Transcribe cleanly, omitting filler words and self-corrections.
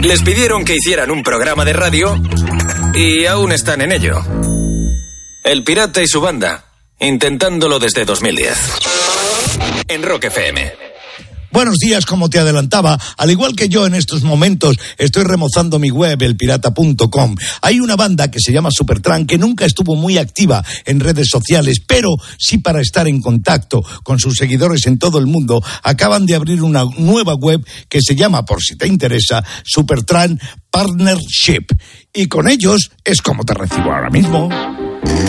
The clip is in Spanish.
Les pidieron que hicieran un programa de radio y aún están en ello. El Pirata y su banda, intentándolo desde 2010. En Rock FM. Buenos días, como te adelantaba, al igual que yo en estos momentos estoy remozando mi web, elpirata.com. Hay una banda que se llama Supertramp que nunca estuvo muy activa en redes sociales, pero sí para estar en contacto con sus seguidores en todo el mundo. Acaban de abrir una nueva web que se llama, por si te interesa, Supertramp Partnership. Y con ellos es como te recibo ahora mismo.